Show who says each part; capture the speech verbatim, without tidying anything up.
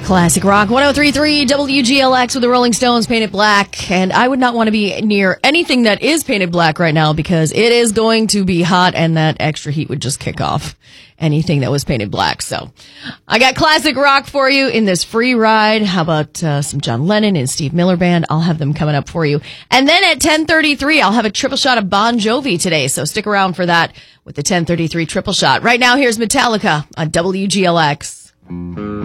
Speaker 1: Classic Rock one oh three point three W G L X with the Rolling Stones, Painted Black. And I would not want to be near anything that is painted black right now because it is going to be hot and that extra heat would just kick off anything that was painted black. So I got classic rock for you in this free ride. How about uh, some John Lennon and Steve Miller Band? I'll have them coming up for you. And then at ten thirty-three, I'll have a triple shot of Bon Jovi today. So stick around for that with the ten thirty-three triple shot. Right now, here's Metallica on W G L X.